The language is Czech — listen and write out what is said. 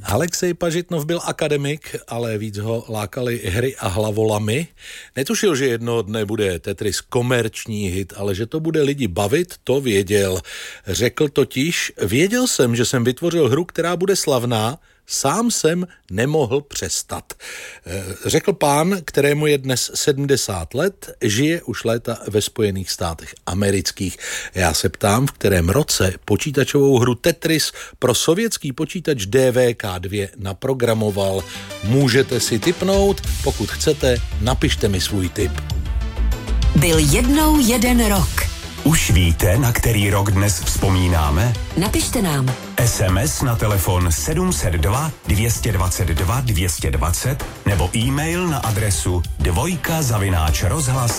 Alexej Pažitnov byl akademik, ale víc ho lákaly hry a hlavolamy. Netušil, že jednoho dne bude Tetris komerční hit, ale že to bude lidi bavit, to věděl. Řekl totiž, věděl jsem, že jsem vytvořil hru, která bude slavná, sám jsem nemohl přestat. Řekl pán, kterému je dnes 70 let, žije už léta ve Spojených státech amerických. Já se ptám, v kterém roce počítačovou hru Tetris pro sovětský počítač DVK2 naprogramoval. Můžete si tipnout, pokud chcete, napište mi svůj tip. Byl jednou jeden rok. Už víte, na který rok dnes vzpomínáme? Napište nám. SMS na telefon 702 222 220 nebo e-mail na adresu dvojka@rozhlas.cz.